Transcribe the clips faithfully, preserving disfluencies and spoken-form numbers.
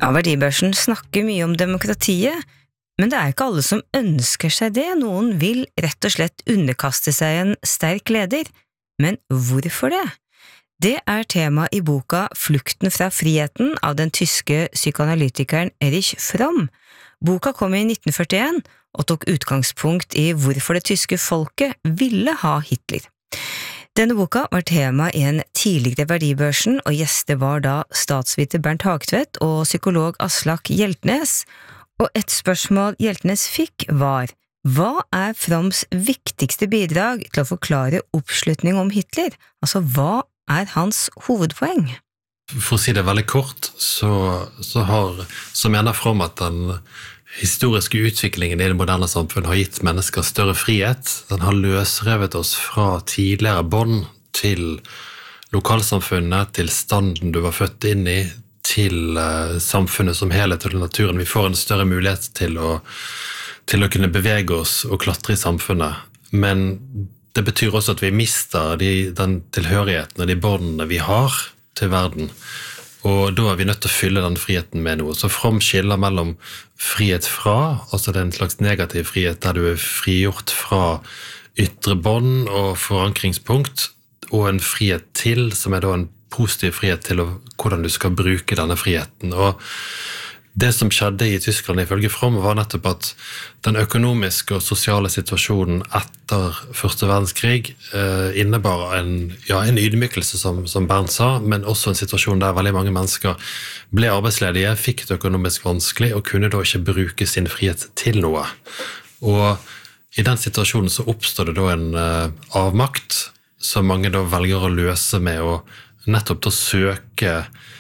Ja, verdibørsen snakker mye om demokratiet, men det er ikke alle som ønsker seg det. Noen vil rett og slett underkaste seg en sterk leder. Men hvorfor det? Det er tema i boka Flukten fra friheten av den tyske psykoanalytikeren Erich Fromm. Boka kom i nitten førtien og tok utgangspunkt i hvorfor det tyske folket ville ha Hitler. Denne boka var tema i en tidligere verdibørsen, og gjester var da statsviter Bernt Hagtvedt og psykolog Aslak Hjeltnes. Og et spørsmål Hjeltnes fikk var: hva er Fromms viktigste bidrag til å forklare oppslutning om Hitler? Altså, hva er hans hovedpoeng? For å si det veldig kort, så, så, har, så mener Fromm at den historiske utviklingen i det moderne samfunn har gitt mennesker større frihet. Den har løsrevet oss fra tidligere bånd til lokalsamfunnet, til standen du var født inn i, til uh, samfunnet som helhet, til naturen. Vi får en større mulighet til å, til å kunne bevege oss og klatre i samfunnet. Men det betyr også at vi mister de, den tilhørigheten og de båndene vi har til verden. Og da er vi nødt til å fylle den friheten med noe. Så Fromm skiller mellom frihet fra, altså det er en slags negativ frihet der du er frigjort fra ytre bånd og forankringspunkt, og en frihet til, som er da en positiv frihet til å, hvordan du skal bruke denne friheten. Og det som skjedde i Tyskland ifølge Fromm var nettopp at den økonomiske og sosiale situasjonen etter første verdenskrig eh, innebar en, ja, en ydmykelse, som, som Bernt sa, men også en situasjon der veldig mange mennesker ble arbeidsledige, fikk det økonomisk vanskelig og kunne da ikke bruke sin frihet til noe. Og i den situasjonen så oppstod det da en eh, avmakt som mange da velger å løse med å nettopp da søke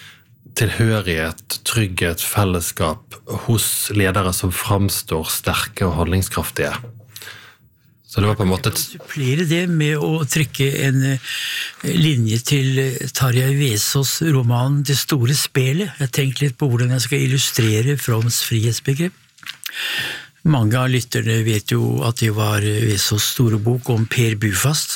tilhørighet, trygghet, fellesskap hos ledere som framstår sterke og handlingskraftige. Så det var på en måte et... Supplere det med å trykke en linje til Tarjei Vesaas roman Det store spelet. Jeg tenkte litt på hvordan jeg skal illustrere Fromms frihetsbegrep. Mange av lytterne vet jo at det var Vesaas store bok om Per Bufast.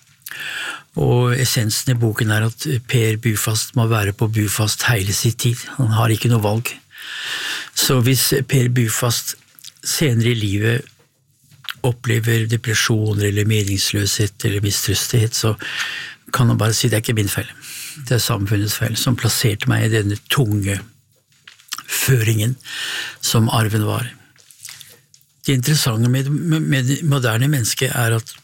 Og essensen i boken er at Per Bufast må være på Bufast hele sitt tid. Han har ikke noe valg. Så hvis Per Bufast senere i livet opplever depresjoner eller meningsløshet eller mistrøstighet, så kan han bare si det er ikke min feil. Det er samfunnets feil som plasserte meg i denne tunge føringen som arven var. Det interessante med, med det moderne mennesket er at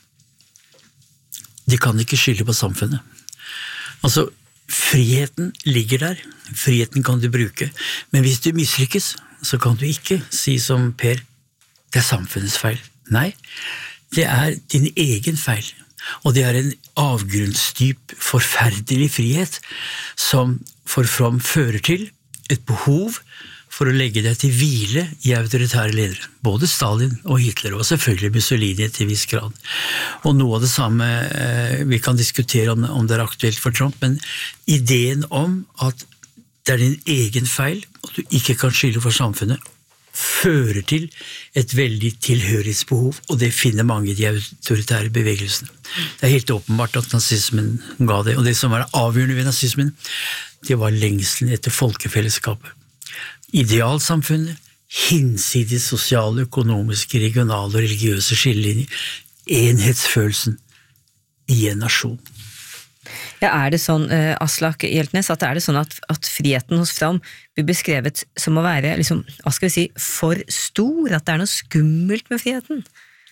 de kan ikke skylde på samfunnet. Altså, friheten ligger der, friheten kan du bruke, men hvis du mislykkes, så kan du ikke si som Per, det er samfunnets feil. Nei, det er din egen feil, og det er en avgrunnsdyp, forferdelig frihet som for Fromm fører til et behov for å legge deg til hvile i autoritære ledere, både Stalin og Hitler, og selvfølgelig Mussolini til viss grad. Og noe av det samme, vi kan diskutere om, om det er aktuelt for Trump, men ideen om at det er din egen feil, og du ikke kan skylde for samfunnet, fører til et veldig tilhørighetsbehov, og det finner mange i de autoritære bevegelsene. Det er helt åpenbart at nazismen ga det, og det som var avgjørende ved nazismen, det var lengselen etter folkefellesskapet. Idealsamfunnet, hinsides sosiale, økonomiske, regionale og religiøse skillelinjer, enhetsfølelsen i en nasjon. Ja, er det sånn, uh, Aslak Hjeltnes, at er det sånn at, at friheten hos Fromm blir beskrevet som å være, liksom, hva skal vi si, for stor, at det er noe skummelt med friheten?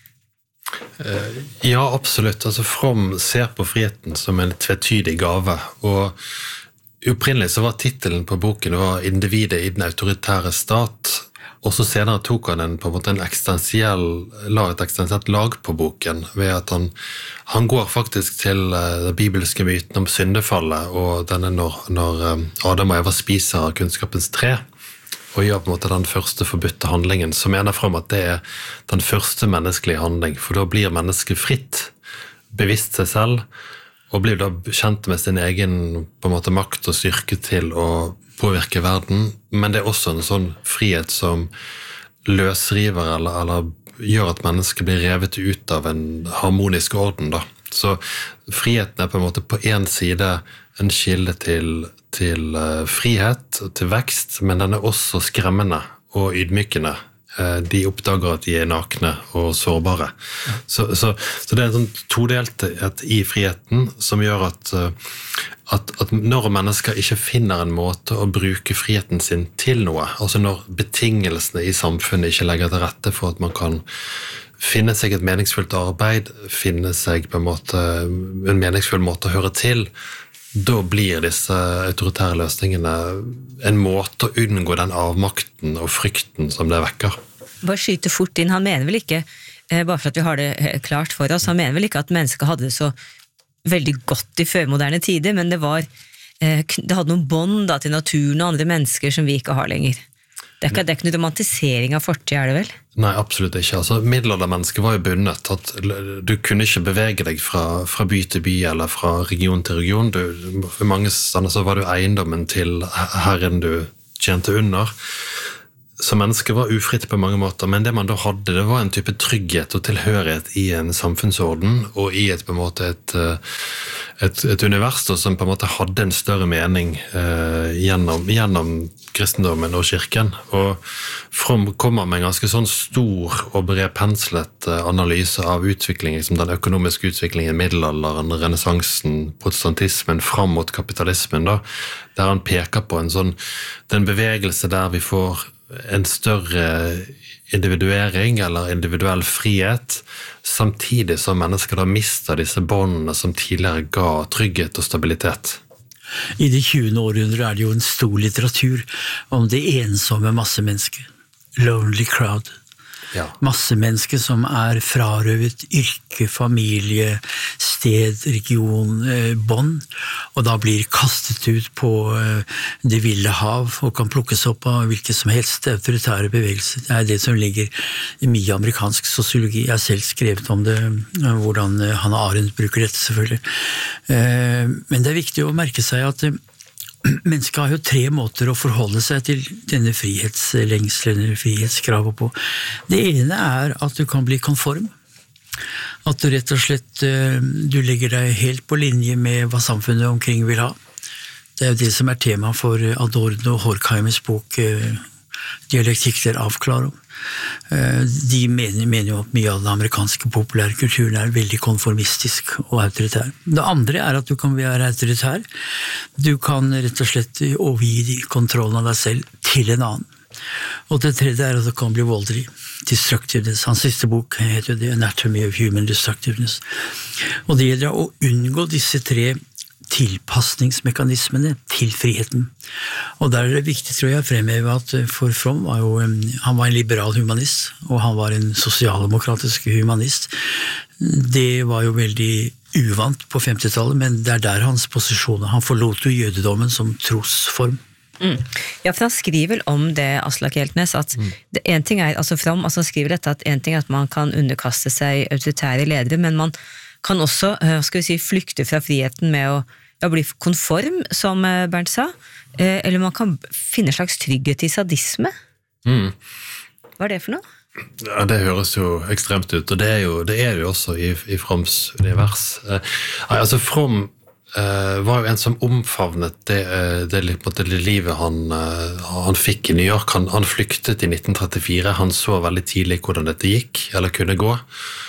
Uh, ja, absolutt. Altså, Fromm ser på friheten som en tvetydig gave, og opprinnelig så var titelen på boken var Individet i den autoritære stat, og så senere tok han en, på en måte en eksistensiell, la et eksistensielt lag på boken, ved at han, han går faktisk til uh, den bibelske myten om syndefallet, og denne når, når um, Adam og Eva spiser av kunnskapens tre, og gjør på en måte den første forbudte handlingen, så mener Fromm at det er den første menneskelige handling, for da blir mennesket fritt, bevisst seg selv, og blir da kjent med sin egen på en måte, makt og styrke til å påvirke verden, men det er også en sånn frihet som løsriver eller, eller gjør at mennesket blir revet ut av en harmonisk orden. Da. Så friheten er på en måte på en side en kilde til, til uh, frihet og til vekst, men den er også skremmende og ydmykende. Uh, de oppdager at de er nakne og sårbare. Ja. Så, så, så det er en sånn todelthet i friheten som gjør at, uh, at, at når mennesker ikke finner en måte å bruke friheten sin til noe, altså når betingelsene i samfunnet ikke legger til rette for at man kan finne seg et meningsfullt arbeid, finne seg på en måte en meningsfull måte å høre til, da blir disse autoritære løsningene en måte å unngå den avmakten og frykten som det vekker. Bare skyte fort inn, han mener vel ikke, bare for at vi har det klart for oss, han mener vel ikke at mennesker hadde det så veldig godt i førmoderne tider, men det var, det hadde noen bånd da, til naturen og andre mennesker som vi ikke har lenger. Det er ikke, det er ikke noe romantisering av fortid, er det vel? Nei, absolutt ikke. Altså, middelaldermennesket var jo bundet. At du kunne ikke bevege deg fra, fra by til by eller fra region til region. Du, for mange steder så var du eiendommen til herren du tjente under. Så mennesket var ufritt på mange måter, men det man da hadde, det var en type trygghet og tilhørighet i en samfunnsorden, og i et, på en måte, et, et, et univers da, som på en måte hadde en større mening eh, gjennom, gjennom kristendommen og kirken. Og Fromm kommer med en ganske sånn stor og bred penslet analyse av utviklingen, som den økonomiske utviklingen, middelalderen, renessansen, protestantismen, fram mot kapitalismen, da, der han peker på en sånn, den bevegelse der vi får en større individuering eller individuell frihet, samtidig som mennesker da mister disse båndene som tidligere ga trygghet og stabilitet. I det tjuende århundre er det jo en stor litteratur om det ensomme massemennesket. Lonely crowd. Ja. Massemennesker som er frarøvet yrke, familie, sted, region, eh, bånd, og da blir kastet ut på eh, det ville hav og kan plukkes opp av hvilke som helst autoritære bevegelser. Det er det som ligger i mye amerikansk sosiologi. Jeg har selv skrevet om det, hvordan Hannah Arendt bruker dette selvfølgelig. Eh, men det er viktig å merke seg at eh, mennesket har jo tre måter å forholde seg til denne frihetslengselen eller frihetskravet på. Det ene er at du kan bli konform. At du rett og slett du legger deg helt på linje med hva samfunnet omkring vil ha. Det er jo det som er tema for Adorno og Horkheims bok Dialektikk der avklarer. De mener, mener jo at mye av den amerikanske populærkulturen er veldig konformistisk og autoritær. Det andre er at du kan være autoritær. Du kan rett og slett overgi kontrollen av deg selv til en annen. Og det tredje er at det kan bli voldelig. Destructiveness. Hans siste bok heter The Anatomy of Human Destructiveness. Og det gjelder å unngå disse tre tilpasningsmekanismene til friheten. Og der er det viktig, tror jeg, å fremheve at for Fromm var jo, han var en liberal humanist, og han var en sosialdemokratisk humanist. Det var jo veldig uvant på femtitallet, men det er der hans posisjon. Han forlot jo jødedommen som trosform. Mm. Ja, for han skriver vel om det, Aslak Hjeltnes, at mm. det, en ting er, altså Fromm altså skriver dette, at en ting er at man kan underkaste seg autoritære ledere, men man kan også, skal vi si, flykte fra friheten med å ja, bli konform, som Bernt sa, eller man kan finne en slags trygghet i sadisme. Mm. Hva er det for noe? Ja, det høres jo ekstremt ut, og det er jo, det er det jo også i, i Fromms univers. Eh, altså, Fromm eh, var jo en som omfavnet det, det, det, det livet han, han fikk i New York. Han, han flyktet i nitten trettifire, han så veldig tidlig hvordan dette gikk, eller kunne gå,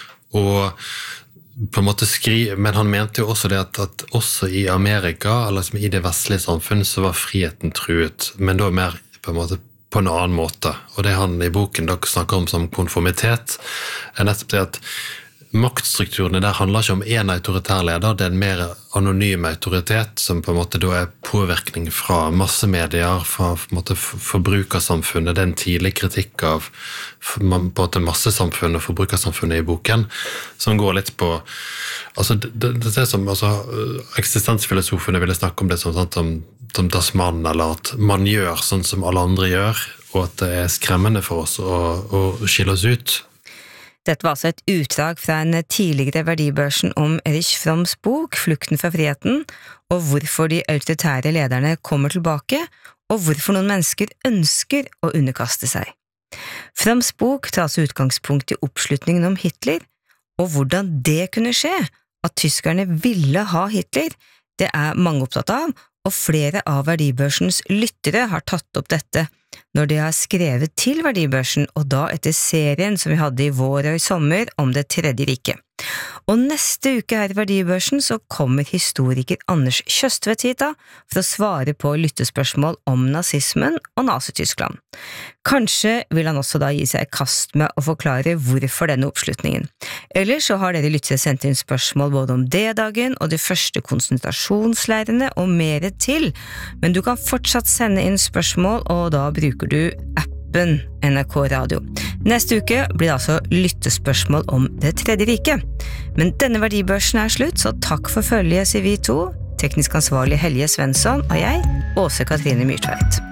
og på en måte skri, men han mente jo også det at, at også i Amerika, eller liksom i det vestlige samfunn, så var friheten truet, men da mer på en måte på en annen måte. Og det han i boken da snakker om som konformitet, er nettopp det at maktstrukturene der handler ikke om en autoritær leder, det er en mer anonym autoritet, som på en måte da er påvirkning fra massemedier, fra på en måte forbrukersamfunnet, det er en tidlig kritikk av på en måte massesamfunnet og forbrukersamfunnet i boken, som går litt på altså det, det, det er som altså, eksistensfilosofene ville snakke om det som, sånn, som, som Das Mann, eller at man gjør sånn som alle andre gjør, og at det er skremmende for oss å, å skille oss ut. Dette var altså et utdrag fra en tidligere verdibørsen om Erich Fromms bok Flukten fra friheten, og hvorfor de autoritære lederne kommer tilbake, og hvorfor noen mennesker ønsker å underkaste seg. Fromms bok tar altså utgangspunkt i oppslutningen om Hitler, og hvordan det kunne skje, at tyskerne ville ha Hitler, Det er mange opptatt av, og flere av Verdibørsens lyttere har tatt opp dette når de har skrevet til Verdibørsen, og da etter serien som vi hadde i vår og i sommer om det tredje riket. Og neste uke her i Verdibørsen så kommer historiker Anders Kjøstvedt hit da, for å svare på lyttespørsmål om nazismen og Nazi-Tyskland. Kanskje vil han også da gi seg i kast med å forklare hvorfor denne oppslutningen. Ellers så har dere lyttere sendt inn spørsmål både om D-dagen og de første konsentrasjonsleirene og mer til, men du kan fortsatt sende inn spørsmål, og da bruker du appen N R K Radio. Neste uke blir det altså lyttespørsmål om det tredje riket. Men denne Verdibørsen er slutt, så takk for følget, sier vi to, teknisk ansvarlig Helge Svensson og jeg, Åse Katrine Myrtveit.